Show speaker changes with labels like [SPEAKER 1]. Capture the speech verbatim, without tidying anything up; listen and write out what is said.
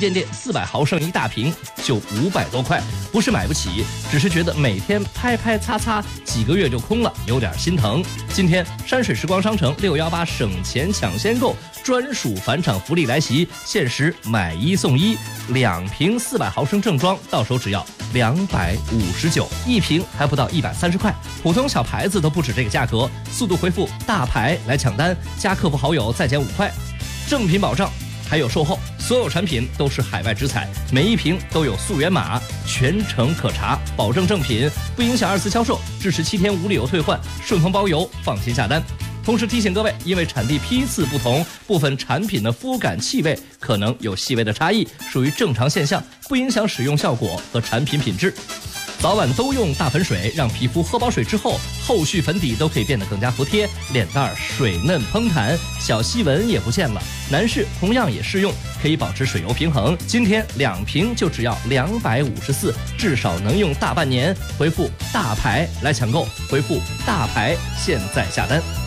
[SPEAKER 1] 店店四百毫升一大瓶就五百多块，不是买不起，只是觉得每天拍拍擦擦几个月就空了，有点心疼。今天山水时光商城六一八省钱抢先购专属返场福利来袭，限时买一送一，两瓶四百毫升正装到手只要两百五十九，一瓶还不到一百三十块，普通小牌子都不止这个价格。速度回复大牌来抢单，加客服好友再减五块，正品保障还有售后，所有产品都是海外直采，每一瓶都有溯源码，全程可查，保证正品，不影响二次销售，支持七天无理由退换，顺丰包邮，放心下单。同时提醒各位，因为产地批次不同，部分产品的肤感气味可能有细微的差异，属于正常现象，不影响使用效果和产品品质。早晚都用大粉水，让皮肤喝饱水之后，后续粉底都可以变得更加服帖，脸蛋儿水嫩蓬弹，小细纹也不见了。男士同样也适用，可以保持水油平衡。今天两瓶就只要两百五十四，至少能用大半年。回复大牌来抢购，回复大牌现在下单。